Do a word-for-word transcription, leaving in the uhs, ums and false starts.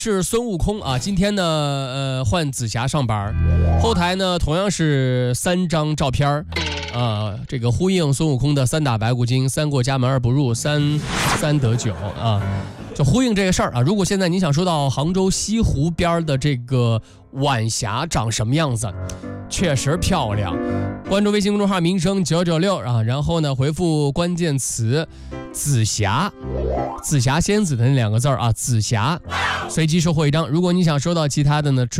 是孙悟空啊，今天呢，呃，换紫霞上班，后台呢同样是三张照片儿，啊，这个呼应孙悟空的三打白骨精，三过家门而不入，三三得九啊，就呼应这个事儿啊。如果现在你想说到杭州西湖边的这个晚霞长什么样子，确实漂亮。关注微信公众号民生九九六啊，然后呢回复关键词紫霞，紫霞仙子的那两个字啊，紫霞，随机收获一张。如果你想收到其他的呢，